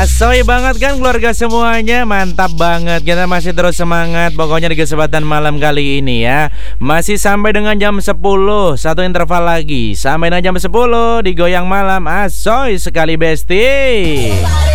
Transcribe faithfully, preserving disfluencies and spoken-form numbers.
Asoy banget kan keluarga semuanya. Mantap banget. Kita masih terus semangat pokoknya di kesempatan malam kali ini ya. Masih sampai dengan jam sepuluh. Satu interval lagi. Sampai dengan jam sepuluh di Goyang Malam. Asoy sekali besti.